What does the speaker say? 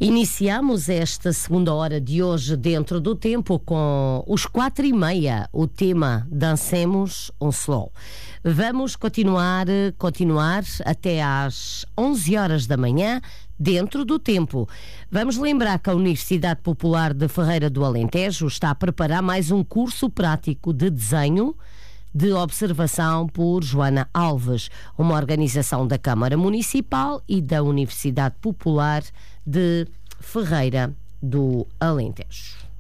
Iniciamos esta segunda hora de hoje dentro do tempo com os 4:30, o tema Dancemos um Slow. Vamos continuar até às 11 horas da manhã dentro do tempo. Vamos lembrar que a Universidade Popular de Ferreira do Alentejo está a preparar mais um curso prático de desenho de observação por Joana Alves, uma organização da Câmara Municipal e da Universidade Popular de Ferreira do Alentejo.